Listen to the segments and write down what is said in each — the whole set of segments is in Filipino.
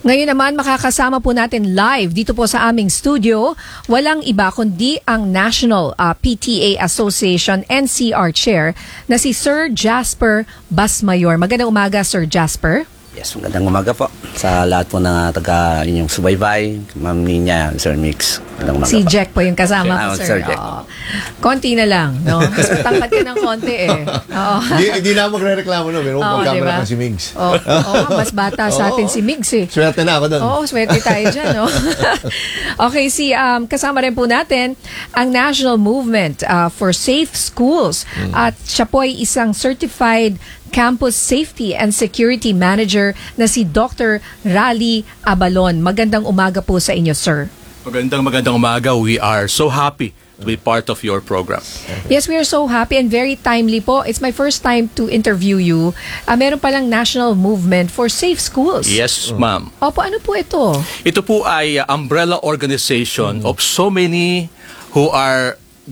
Ngayon naman, makakasama po natin live dito po sa aming studio, walang iba kundi ang National PTA Association NCR Chair na si Sir Jasper Basmayor. Magandang umaga, Sir Jasper. Yes, magandang umaga po sa lahat po na taga inyong subaybay, Ma'am Nina, Sir Mix. Magandang umaga si po. Jack po yung kasama ko, Sir. Konti na lang, no? Mas matangkad ka ng konti eh. Hindi na magre-reklamo no, pero magkamera pa si Migs. Mas bata sa atin si Migs eh. Swerte na ako doon. Oo, swerte tayo dyan, no? Okay, kasama rin po natin ang National Movement for Safe Schools. At siya po ay isang certified Campus Safety and Security Manager na si Dr. Rally Abalon. Magandang umaga po sa inyo, sir. Magandang umaga. We are so happy to be part of your program. Yes, we are so happy and very timely po. It's my first time to interview you. Meron palang National Movement for Safe Schools. Yes, ma'am. Opo, ano po ito? Ito po ay umbrella organization of so many who are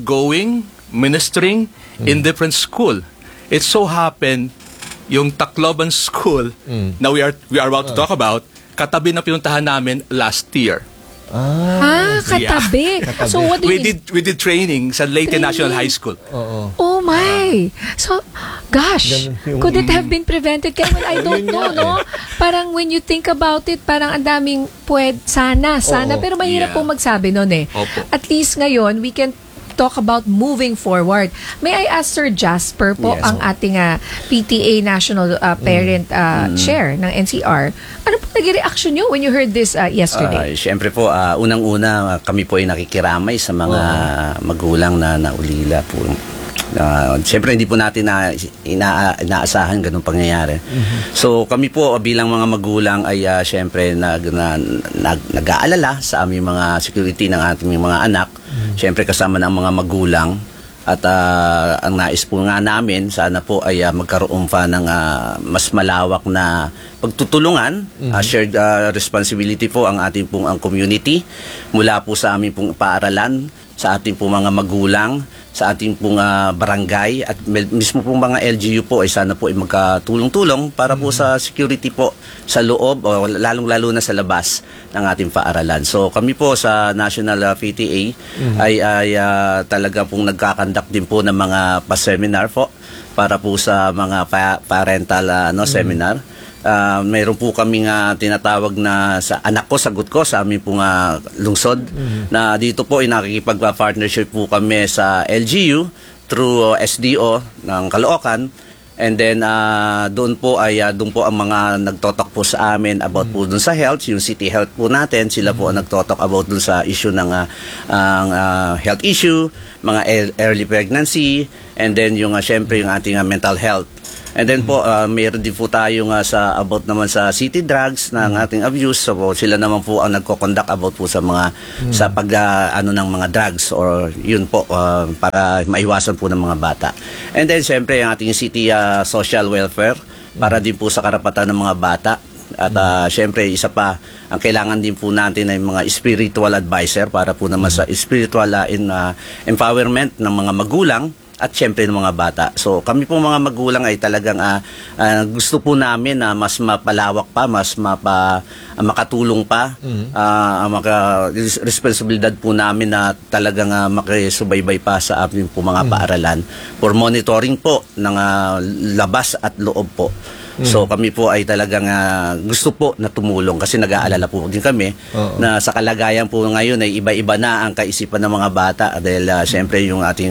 ministering in different school. It so happened yung Tacloban School na we are about to talk about, katabi na pinuntahan namin last year. Katabi. Yeah. So what do you we did training sa Leyte National High School. Oh my. So, gosh, could it have been prevented? Kaya well, I don't know, no? Parang when you think about it, parang ang daming sana, pero mahirap po magsabi nun eh. Opo. At least ngayon, we can talk about moving forward. May I ask Sir Jasper po, ang ating PTA National Parent Chair ng NCR. Ano po naging reaction nyo when you heard this yesterday? Siyempre po, unang-una kami po ay nakikiramay sa mga magulang na naulila po. Siyempre hindi po natin inaasahan ganung pangyayari. So kami po bilang mga magulang ay siyempre nag-aalala sa aming mga security ng ating mga anak. Siyempre kasama ng mga magulang at ang nais po nga namin sana po ay magkaroon pa ng mas malawak na pagtutulungan, shared responsibility po ang ating pong ang community mula po sa aming pong paaralan, sa ating pong mga magulang, sa ating pong barangay at mismo pong mga LGU po ay sana po ay magkatulong-tulong para po sa security po sa loob o lalong-lalo na sa labas ng ating paaralan. So kami po sa National PTA ay talaga pong nagkakandak din po ng mga pa-seminar po para po sa mga parental seminar. Mayroon po kaming tinatawag na sa anak ko, sagot ko sa aming pong lungsod na dito po ay nakikipag-partnership po kami sa LGU through SDO ng Caloocan, and then doon po ang mga nagtotalk po sa amin about po doon sa health, yung city health po natin, sila po ang nagtotalk about doon sa issue ng health issue, mga early pregnancy, and then yung syempre yung ating mental health. And then po, mayroon din po tayo sa about naman sa city drugs ng ating abuse. So po, sila naman po ang nagko-conduct about po sa mga sa pag ng mga drugs or yun po para maiwasan po ng mga bata. And then syempre ang ating city social welfare para din po sa karapatan ng mga bata. At syempre isa pa ang kailangan din po natin ay mga spiritual advisor para po naman sa spiritual empowerment ng mga magulang at syempre ng mga bata. So kami po mga magulang ay talagang gusto po namin na mas mapalawak pa, mas makatulong pa, responsibilidad po namin na talagang makisubaybay pa sa aming po mga paaralan for monitoring po ng labas at loob po. So kami po ay talagang gusto po na tumulong kasi nag-aalala po din kami na sa kalagayan po ngayon ay iba-iba na ang kaisipan ng mga bata dahil syempre yung ating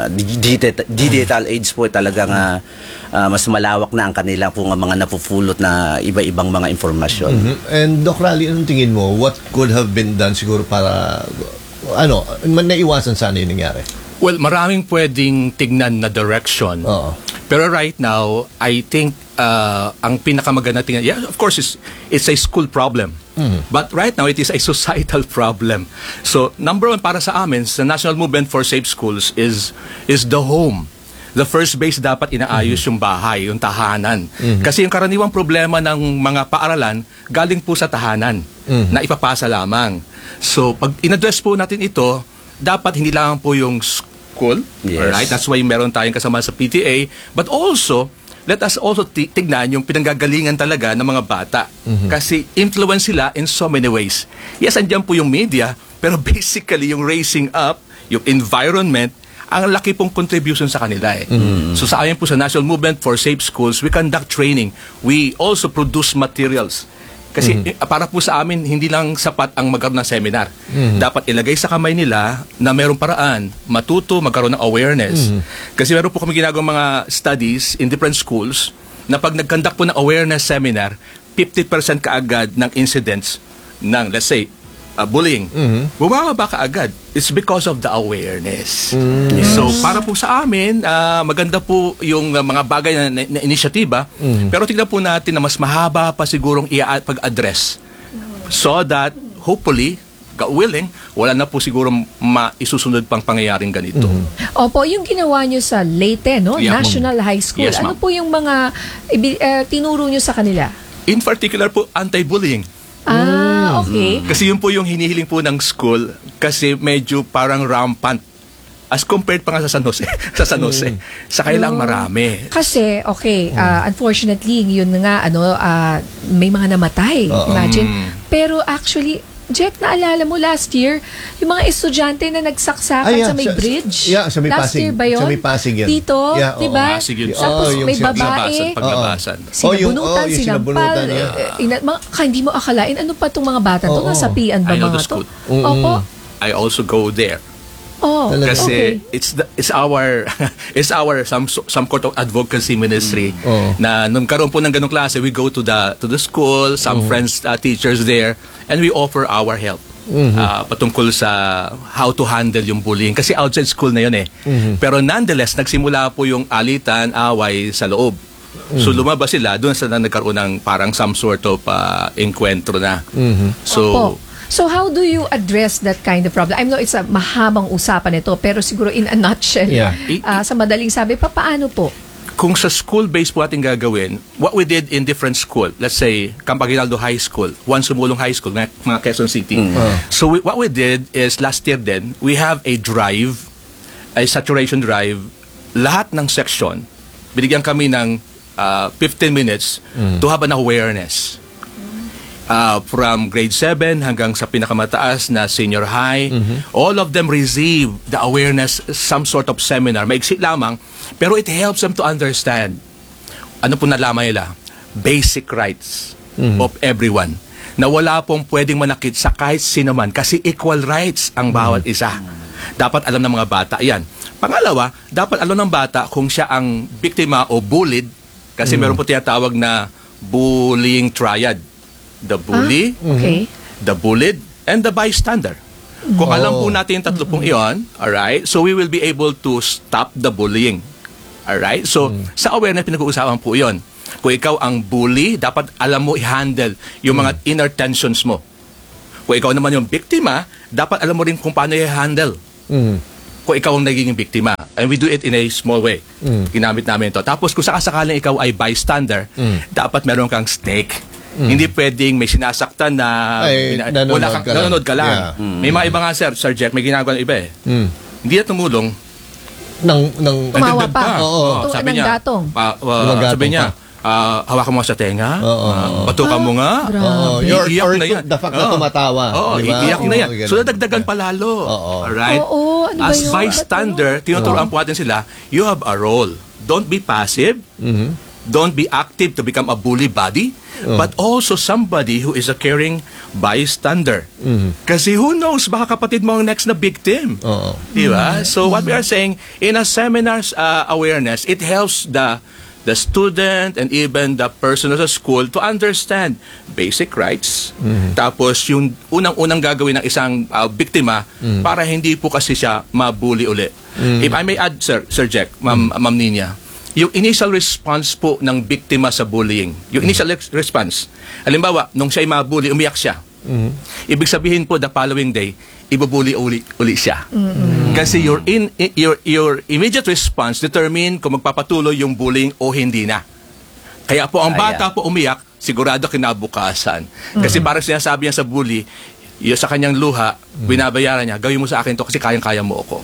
digital age po ay talagang mas malawak na ang kanila po mga napupulot na iba-ibang mga informasyon. And Doc Rally, anong tingin mo? What could have been done siguro para naiwasan sana yung nangyari? Well, maraming pwedeng tignan na direction. Pero right now, I think ang pinakamaganda tingnan, of course, it's a school problem. But right now, it is a societal problem. So, number one para sa amin, sa National Movement for Safe Schools is the home. The first base dapat inaayos yung bahay, yung tahanan. Kasi yung karaniwang problema ng mga paaralan, galing po sa tahanan na ipapasa lamang. So, pag in-address po natin ito, dapat hindi lang po yung school. Yes. Right? That's why meron tayong kasama sa PTA. But also, let us also tignan yung pinanggagalingan talaga ng mga bata. Kasi influence sila in so many ways. Yes, andyan po yung media, pero basically yung raising up, yung environment, ang laki pong contribution sa kanila eh. So sa ayon po sa National Movement for Safe Schools, we conduct training. We also produce materials. Kasi para po sa amin, hindi lang sapat ang magkaroon ng seminar. Dapat ilagay sa kamay nila na mayroong paraan, matuto, magkaroon ng awareness. Kasi meron po kami ginagawang mga studies in different schools na pag nag-conduct po ng awareness seminar, 50% kaagad ng incidents ng, let's say, bullying, bumababa kaagad. It's because of the awareness. So, para po sa amin, maganda po yung mga bagay na inisyatiba, pero tignan po natin na mas mahaba pa sigurong pag-address. So that, hopefully, God willing, wala na po siguro maisusunod pang pangyayaring ganito. Opo, yung ginawa nyo sa Leyte, no? Yeah. National High School. Yes, ano ma'am. po yung mga tinuro nyo sa kanila? In particular po, anti-bullying. Okay. Kasi yun po yung hinihiling po ng school kasi medyo parang rampant as compared pa nga sa San Jose. Sa San Jose. Sa kailang marami. Kasi, okay, unfortunately, yun nga, may mga namatay. Imagine. Pero actually, Jack, naalala mo last year, yung mga estudyante na nagsaksakan sa may bridge. Sa may last Pasig. year ba yun? Sa may Pasig yan. Dito, Yeah, di ba? Pasig yun. Tapos may babae, Paglabasan. sinabunutan, yung sinampal. sinabunutan, Hindi mo akalain, ano pa itong mga bata to? Nasapian ba I know mga the to? school. Opo. I also go there. Oh, Kasi okay. it's our some court of advocacy ministry na nung karoon po ng ganung klase, we go to the school, some friends, teachers there, and we offer our help. Patungkol sa how to handle yung bullying. Kasi outside school na yun eh. Pero nonetheless, nagsimula po yung alitan, away sa loob. So lumabas sila, doon sa nagkaroon ng parang some sort of enkwentro na. So, So how do you address that kind of problem? I know it's a mahabang usapan ito, pero siguro in a nutshell, sa madaling sabi, paano po? kung sa school-based po ating gagawin, what we did in different school, let's say, Camp Aguinaldo High School, Juan Sumulong High School, mga Quezon City. So what we did is, last year din, we have a drive, a saturation drive, lahat ng section, binigyan kami ng 15 minutes to have an awareness. From grade 7 hanggang sa pinakamataas na senior high, all of them receive the awareness, some sort of seminar. Maiksi lamang, pero it helps them to understand. Ano po nalaman nila? Basic rights of everyone. Na wala pong pwedeng manakit sa kahit sino man kasi equal rights ang bawat isa. Dapat alam ng mga bata yan. Pangalawa, dapat alam ng bata kung siya ang biktima o bullied kasi meron po tinatawag na bullying triad. The bully, the bullied, and the bystander. Kung alam po natin yung tatlo pong iyon, alright, so we will be able to stop the bullying. Alright? So, sa awareness, pinag-uusapan po iyon. Kung ikaw ang bully, dapat alam mo i-handle yung mga inner tensions mo. Kung ikaw naman yung biktima, dapat alam mo rin kung paano i-handle. Kung ikaw ang nagiging biktima. And we do it in a small way. Ginamit namin ito. Tapos, kung sakasakaling ikaw ay bystander, dapat meron kang stake. Hindi pwedeng may sinasaktan na nanonood ka lang. May mga iba nga, Sir Jack, may ginagawa ng iba eh. Hindi na tumulong. Tumawa pa. Sabi ng niya, gatong. sabi niya, hawakan mo sa tenga, patukan mo nga, iiyak na yan. The fact na tumatawa. Iiyak na yan. So, nadagdagan pa lalo. Alright? As bystander, tinuturuan po natin sila, you have a role. Don't be passive. Don't be active to become a bully body, but also somebody who is a caring bystander. Kasi who knows, baka kapatid mo ang next na victim. Diba? So what we are saying, in a seminar's awareness, it helps the student and even the person of the school to understand basic rights. Tapos yung unang-unang gagawin ng isang biktima para hindi po kasi siya mabully uli. If I may add, Sir Jack, Ma'am Nina, yung initial response po ng biktima sa bullying, yung initial response, halimbawa, nung siya ay mabully, umiyak siya. Ibig sabihin po, the following day, ibubully uli siya. Kasi your immediate response determine kung magpapatuloy yung bullying o hindi na. Kaya po, ang bata po umiyak, sigurado kinabukasan. Kasi parang sinasabi niya sa bully, sa kanyang luha, binabayaran niya, gawin mo sa akin to kasi kayang-kaya mo ako.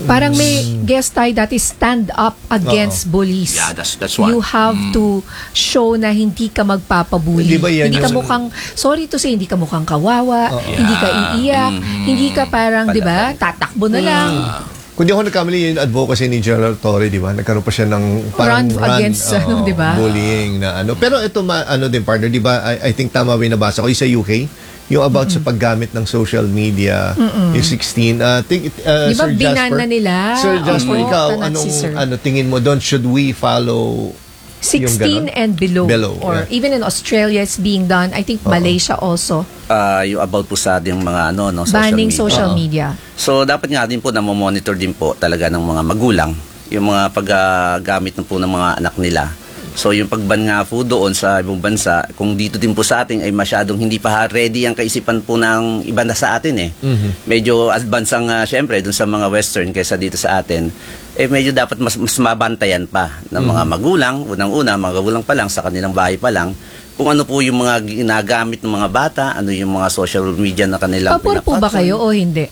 Parang may guest tayo dati, stand up against bullies. Yeah, that's one. You have to show na hindi ka magpapabully. Di ba yan Hindi ka yung- mukhang, sorry to say, hindi ka mukhang kawawa, hindi ka iiyak, hindi ka parang, di ba, tatakbo na lang. Kung di ako nagkamali yung advocacy ni General Torre, di ba? Nagkaroon pa siya ng parang Run against, di ba? bullying na ano. Pero ito, din partner, di ba? I think tama ba yung nabasa ko, yung sa UK, yung about sa paggamit ng social media, yung 16. Di ba Sir binan Jasper, na nila? Sir Jasper, Opo, ikaw, tanat anong si Sir. tingin mo doon? Should we follow 16 and below. Or yeah. even in Australia, it's being done. I think Malaysia also. Yung about po sa ating mga social Banning media. social media. So dapat nga din po na monitor din po talaga ng mga magulang yung mga paggamit po ng mga anak nila. So yung pagban nga po doon sa ibang bansa, kung dito din po sa atin ay masyadong hindi pa ready ang kaisipan po ng iba na sa atin eh. Medyo advance ang syempre dun sa mga western kaysa dito sa atin. Medyo dapat mas mabantayan pa ng mga magulang, unang-una mga magulang pa lang sa kanilang bahay pa lang kung ano po yung mga ginagamit ng mga bata, ano yung mga social media na kanilang Pabor po ba kayo o hindi?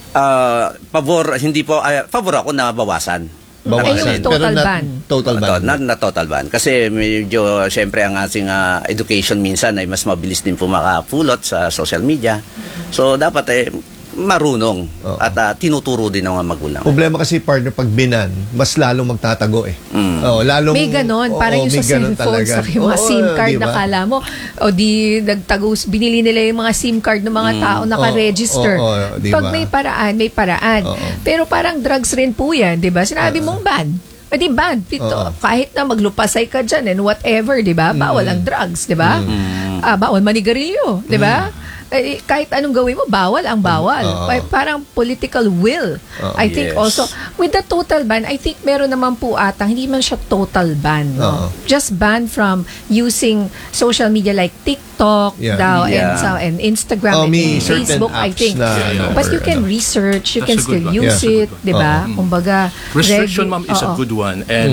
Pabor, hindi po, pabor ako na bawasan. Ay, yung total Pero not ban. Total ban. Not total ban. Kasi medyo, syempre, ang ating education minsan ay mas mabilis din po makapulot sa social media. So, dapat marunong at tinuturo din ng mga magulang. Problema kasi partner pag binan, mas lalong magtatago eh. Lalong, May ganon, parang yung sa cellphone, sa yung mga SIM card diba? na kala mo, o di nagtagos, binili nila yung mga SIM card ng mga tao naka-register. Diba? Pag may paraan, may paraan. Pero parang drugs rin po yan, di ba? Sinabi mong ban. Di ban. Kahit na maglupasay ka dyan and whatever, di ba? Bawal ang drugs, di ba? Bawal manigarilyo, di ba? Kahit anong gawin mo, bawal ang bawal. Parang political will. I think Yes. also, with the total ban, I think meron naman po atang, hindi man siya total ban. No? Just ban from using social media like TikTok daw and Instagram and may certain Facebook, I apps think. na, But you can research, you can That's a good still one. use it, di ba? Kumbaga, Restriction, ma'am, is a good one. And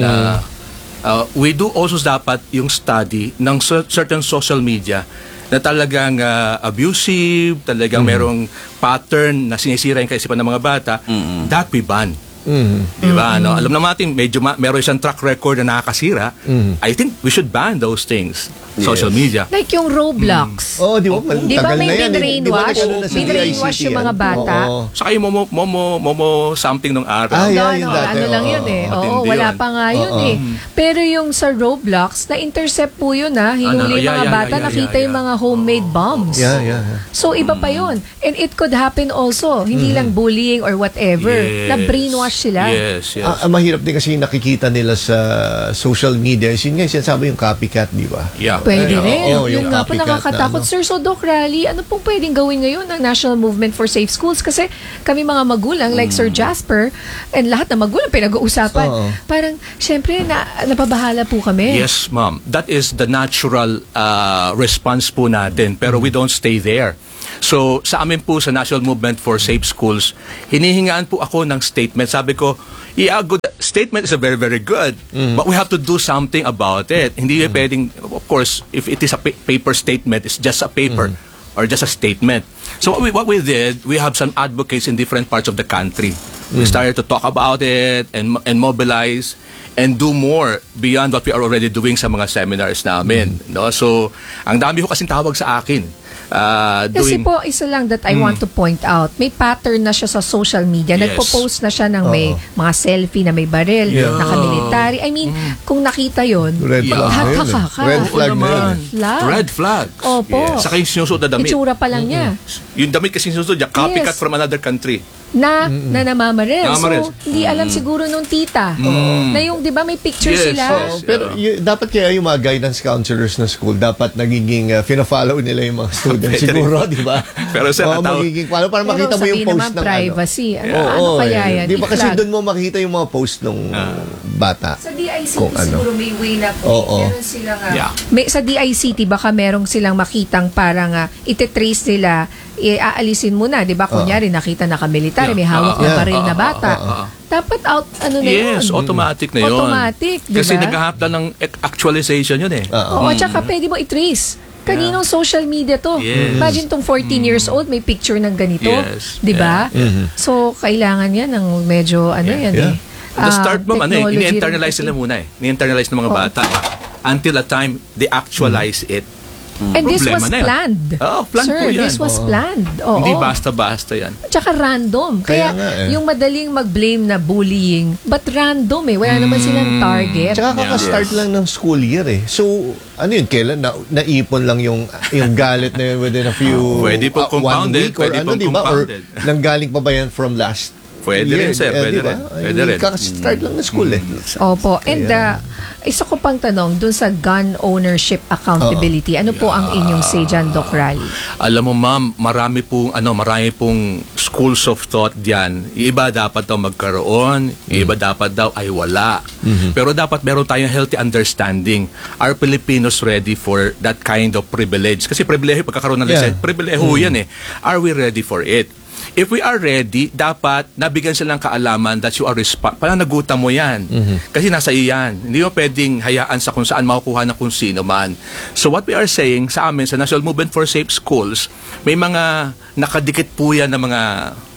we do also dapat yung study ng certain social media na talagang abusive, talagang merong pattern na sinisira yung kaisipan ng mga bata, that we ban. Diba? No? Alam naman natin, medyo meron isang track record na nakakasira. I think we should ban those things. Social media. like yung Roblox. Di ba? Di ba may Di binrainwash? ba nagkaroon na sa Binrainwash DICT yung mga yan? bata. Saka yung Momo something nung araw. Yun dati. Ano lang yun eh. Oo, Matindi wala yun. pa nga yun eh. Pero yung sa Roblox, na-intercept po yun ha. Hinuli yung mga bata, nakita yung mga homemade bombs. Yeah. So iba pa yun. And it could happen also. Hindi lang bullying or whatever. Yes. Na brainwash sila. Yes. Mahirap din kasi nakikita nila sa social media. Yun nga sinasabi yung copycat, di ba? Yeah. Pwede rin. yung Yun nga po copycat nakakatakot. na, Sir, so Doc Rally, ano pong pwedeng gawin ngayon ng National Movement for Safe Schools? Kasi kami mga magulang, like Sir Jasper, and lahat ng magulang pinag-uusapan. Parang, syempre, napabahala po kami. Yes, ma'am. That is the natural response po natin. Pero we don't stay there. So, sa amin po sa National Movement for Safe Schools, hinihingaan po ako ng statement. Sabi ko, good statement is a very, very good. But we have to do something about it. Hindi pwedeng, of course, if it is a paper statement, it's just a paper or just a statement. So what we did, we have some advocates in different parts of the country. We started to talk about it and mobilize and do more beyond what we are already doing sa mga seminars namin. No? So, ang dami ko kasing tawag sa akin. Kasi po, isa lang that I want to point out, may pattern na siya sa social media. Yes. Nagpo-post na siya ng may mga selfie na may baril, naka-military. I mean, kung nakita yon, Red flag na yun eh. Red flag na yun eh. Red flag. Opo. Yes. Saka yung sinusuot na damit. Itsura pa lang niya. Yung damit kasi sinusuot niya, copycat Yes. from another country. Na namamaril. Namamaril. So, hindi alam siguro nung tita. Na yung, di ba, may picture Yes. sila. Pero dapat kaya yung mga guidance counselors na school, dapat nagiging fina-follow nila yung mga students siguro, di ba? Pero sa magiging, para Pero makita mo yung sabihin post naman, ng privacy. ano. Ano kaya yan? Di ba kasi I-flag. doon mo makita yung mga post ng bata. Sa DICT Kung ano. siguro may way na meron silang sa DICT baka merong silang makitang parang ite-trace nila, aalisin mo na, 'di ba? Kunyari nakita naka-military, may hawak na baril na bata. Dapat out ano na yun. Yes, automatic na yun. Automatic, 'di ba? Kasi naghahanap lang ng actualization yun eh. Oo, at saka pwede mo i-trace. kaninong social media to? Yes. Imagine tong 14 years old, may picture ng ganito. Yes. Di ba? So, kailangan yan ng medyo, Yeah. The start mo, technology ini-internalize rin nila muna eh. Ini-internalize ng mga bata. Until a time, they actualize it. And this was Problema na yan. planned. Oo, planned Sir, po yan. this was planned. Oo. Hindi basta-basta yan. Tsaka random. Kaya Kaya, nga eh. yung madaling mag-blame na bullying, but random eh. Wala naman silang target. Tsaka kaka-start lang ng school year eh. So, ano yun, kailan naipon lang yung galit na yun within a few Pwede po 1 compounded, week or pwede ano, pong di ba? Or compounded. nanggaling pa ba yan from last Pwede year? rin, sir. Pwede diba? rin. Pwede rin. Kaka-start lang ng school eh. Opo. And isa ko pang tanong, dun sa gun ownership accountability, ano po ang inyong say dyan, Doc Rally? Alam mo ma'am, marami pong schools of thought diyan. Iba dapat daw magkaroon, iba dapat daw ay wala. Pero dapat meron tayong healthy understanding. Are Filipinos ready for that kind of privilege? Kasi privilege pagkakaroon ng license, privilege yan eh. Are we ready for it? If we are ready, dapat nabigyan silang kaalaman that you are pananagutan mo yan. Kasi nasa iyo yan. Hindi mo pwedeng hayaan sa kung saan makukuha ng kung sino man. So what we are saying sa amin, sa National Movement for Safe Schools, may mga nakadikit po yan na mga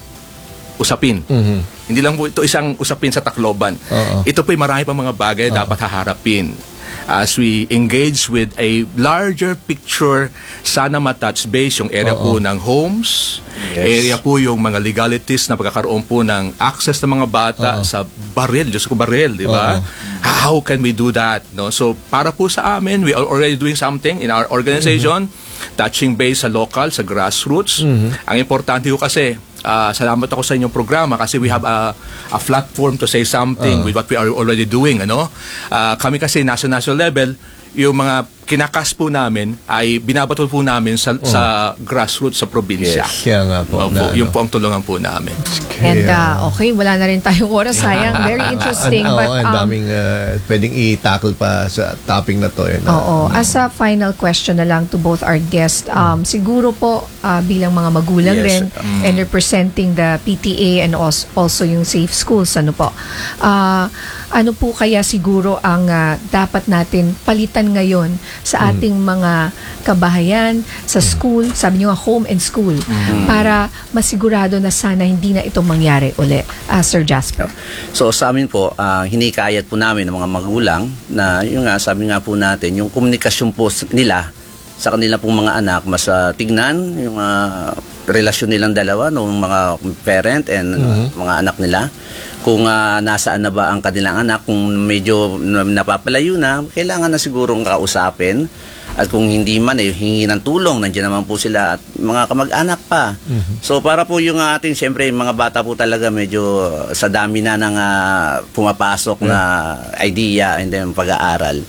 usapin. Hindi lang po ito isang usapin sa Tacloban. Ito po marami pa mga bagay dapat haharapin. As we engage with a larger picture, sana matouch base yung area po ng homes, area po yung mga legalities na pagkakaroon po ng access ng mga bata sa baril, Diyos ko baril, di ba? How can we do that? No? So para po sa amin, we are already doing something in our organization, touching base sa local, sa grassroots. Ang importante ko kasi, salamat ako sa inyong programa kasi we have a platform to say something with what we are already doing. Kami kasi national level, yung mga kinakas po namin ay binabato po namin sa grassroots sa probinsya. Kaya nga po. Yung po ang tulungan po namin. And okay, wala na rin tayong oras. Sayang, very interesting. But, ang daming pwedeng i-tackle pa sa topic na to. oo. As a final question na lang to both our guests, siguro po bilang mga magulang rin and representing the PTA and also yung Safe Schools, ano po, ano po kaya siguro ang dapat natin palitan ngayon sa ating mga kabahayan, sa school, sabi nyo nga home and school, para masigurado na sana hindi na ito mangyari uli. Sir Jasper. So sa amin po, hinikayat po namin ng mga magulang na yung nga, sabi nga po natin, yung komunikasyon po nila sa kanila pong mga anak, mas tignan yung relasyon nilang dalawa, ng mga parent and mga anak nila. Kung nasaan na ba ang kanilang anak, kung medyo napapalayo na, kailangan na sigurong kausapin. At kung hindi man, hingi ng tulong, nandiyan naman po sila at mga kamag-anak pa. So para po yung ating, siyempre, mga bata po talaga medyo sa dami na ng pumapasok na idea and then pag-aaral.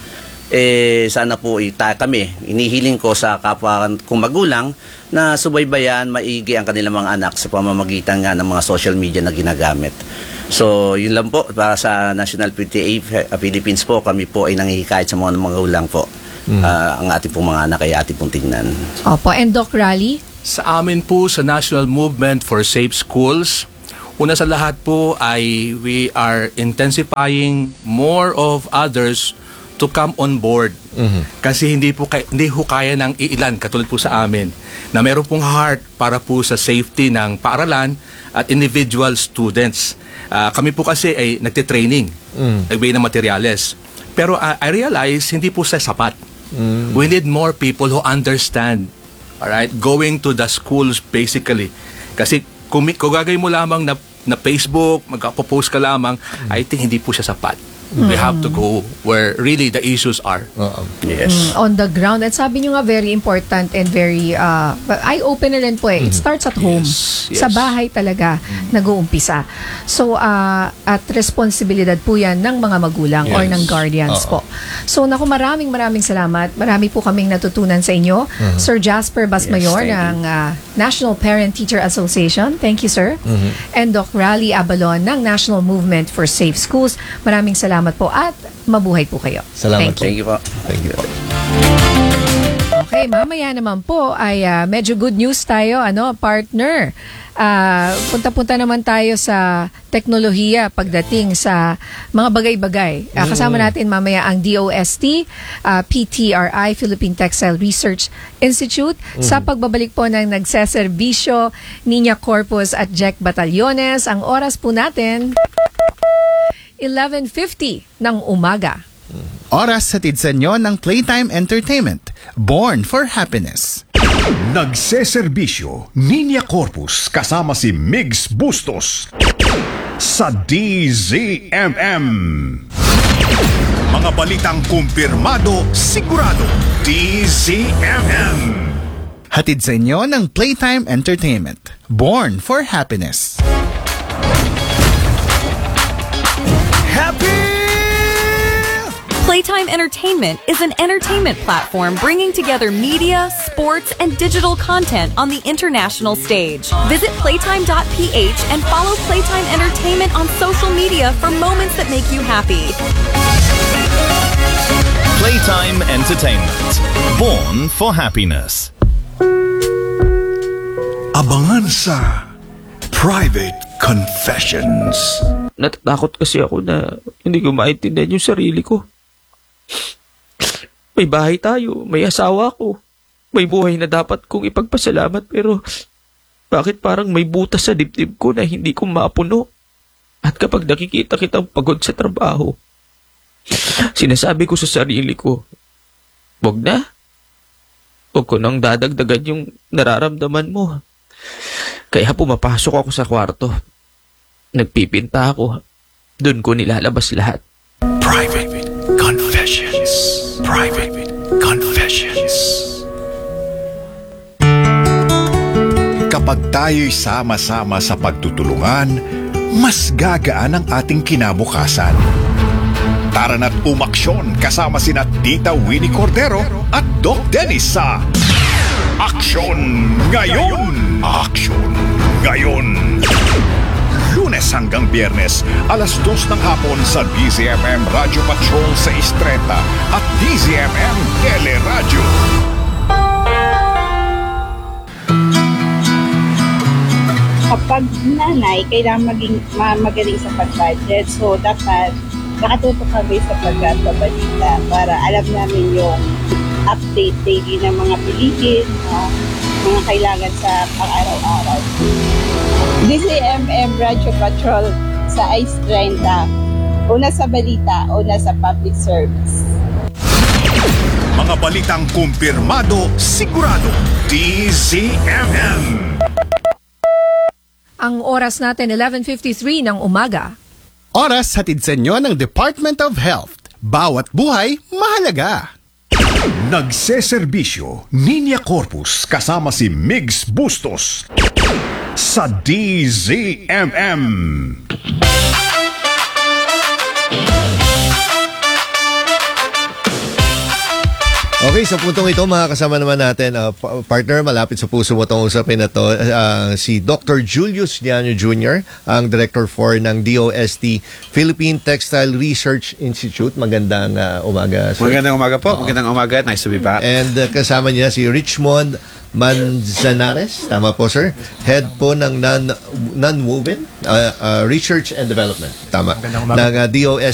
Sana po kami, inihiling ko sa kapwa kong magulang na subaybayan, maigi ang kanilang mga anak sa pamamagitan nga ng mga social media na ginagamit. So, yun lang po para sa National PTA Philippines po, kami po ay nanghihikayat sa mga magulang po. Ang ating pong mga anak ay ating pong tingnan. Opo, and Doc Rally? Sa amin po sa National Movement for Safe Schools, una sa lahat po ay we are intensifying more of others to come on board. Kasi hindi ho kaya ng iilan katulad po sa amin na meron pong heart para po sa safety ng paaralan at individual students. Kami po kasi ay nagte-training, nagbigay ng materyales. Pero I realize hindi po sa sapat. We need more people who understand. Alright? Going to the schools basically. Kasi kung gagawin mo lamang na Facebook, magpo-post ka lamang, I think hindi po siya sapat. We have to go where really the issues are. Yes. On the ground. At sabi nyo nga, very important and very eye-opener rin po eh. It starts at home. Yes. Sa bahay talaga nag-uumpisa. So, at responsibilidad po yan ng mga magulang or ng guardians po. So, naku, maraming salamat. Marami po kaming natutunan sa inyo. Sir Jasper Basmayor Yes, ng National Parent Teacher Association. Thank you, sir. And Doc Rally Abalon ng National Movement for Safe Schools. Maraming salamat po at mabuhay po kayo. Salamat Thank you. Thank you po. Thank you. Okay. Okay, mamaya naman po ay medyo good news tayo, partner. Punta-punta naman tayo sa teknolohiya pagdating sa mga bagay-bagay. Kasama natin mamaya ang DOST, PTRI, Philippine Textile Research Institute, sa pagbabalik po ng nagseserbisyo, Niña Corpus at Jack Batallones. Ang oras po natin, 11:50 ng umaga. Oras hatid sa inyo ng Playtime Entertainment, Born for Happiness. Nagseserbisyo, Niña Corpus kasama si Migs Bustos sa DZMM. Mga balitang kumpirmado, sigurado, DZMM. Hatid sa inyo ng Playtime Entertainment, Born for Happiness. Happy! Playtime Entertainment is an entertainment platform bringing together media, sports, and digital content on the international stage. Visit playtime.ph and follow Playtime Entertainment on social media for moments that make you happy. Playtime Entertainment. Born for Happiness. Abangan sa Private Confessions. Natatakot kasi ako na hindi ko maintindihan yung sarili ko. May bahay tayo, may asawa ko, may buhay na dapat kong ipagpasalamat, pero bakit parang may butas sa dibdib ko na hindi ko mapuno? At kapag nakikita kitang pagod sa trabaho, sinasabi ko sa sarili ko, wag na. Wag ko nang dadagdagan yung nararamdaman mo. Kaya pumapasok ako sa kwarto. Nagpipinta ako. Doon ko nilalabas lahat. Private Confessions. Private Confessions. Kapag tayo'y sama-sama sa pagtutulungan, mas gagaan ang ating kinabukasan. Tara na't umaksyon kasama sina Tita Winnie Cordero at Doc Dennis sa Aksyon Ngayon! Aksyon Ngayon! Lunes hanggang Biyernes, alas 2 ng hapon sa DZMM Radio Patrol 630 at DZMM Teleradio. Kapag nanay, kailangan maging magaling sa pag-budget. So, dapat nakatutok kami sa pagbabalita para alam namin yung update daily ng mga bilihin, mga kailangan sa pang-araw-araw. DZMM Radio Patrol sa Ice 30. Una sa balita, una sa public service. Mga balitang kumpirmado, sigurado, DZMM. Ang oras natin, 11:53 ng umaga. Oras hatid sa inyo ng Department of Health. Bawat buhay, mahalaga. Nagseserbisyo, Niña Corpus kasama si Migs Bustos sa DZMM. Okay, sa puntong ito, mga kasama naman natin, partner, malapit sa puso mo itong usapin na to, si Dr. Julius Llano Jr., ang Director 4 ng DOST, Philippine Textile Research Institute. Magandang umaga, sir. Magandang umaga po. Magandang umaga. Nice to be back. And kasama niya si Richmond Manzanares, tama po, sir, head po ng non-woven research and development, tama, ng DOST